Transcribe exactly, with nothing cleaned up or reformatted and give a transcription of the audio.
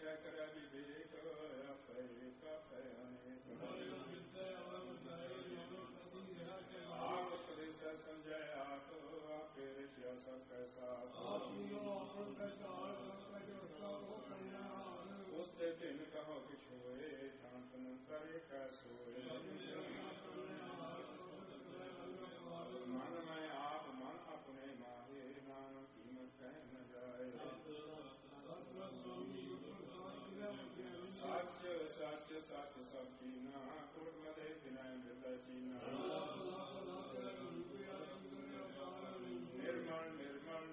ਵਿਚੈ ਕਰੈ ਵਿਵੇਕ ਆਪੇ ਕਾਪੈ ਅਨੇਕ ਆਪ ਉਪਦੇਸੈ ਸਮਝੈ ਆਪ ਆਪੇ ਰਚਿਆ ਸਭ ਕੈ ਸਾਥ ਉਸ ਤੇ ਭਿੰਨ ਕਹੋ ਕਿਛ ਹੋਏ ਸ਼ਾਂਤ ਨੂੰ ਕਰੇ ਕੈ ਸੋਏ ਮਨ ਮੈਂ ਆਪ ਮਨ ਆਪਣੇ ਮਾਹੇ ਨਾਨਕ ਕੀਮਤ ਕਹਿ ਨ ਜਾਏ ਸੱਚ ਸੱਚ ਸੱਚ ਸਭ ਕੀਨਾ ਕੁੜ ਮਦੇ ਬਿਨੈ ਮਿਲੈ ਚੀਨਾ